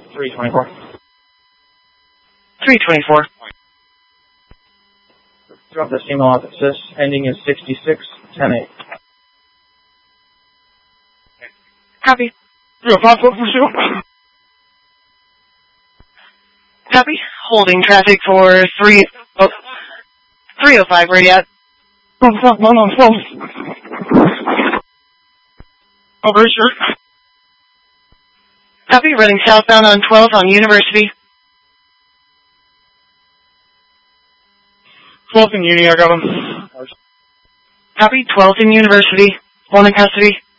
324. 324. Drop this email off. It says ending is 6610-8. Copy. 305, pursue. Copy. Holding traffic for 305 Radiat. No, oh, very sure. Copy. Running southbound on 12 on University. 12th in Uni, I got him. Copy. 12th in University. One in custody.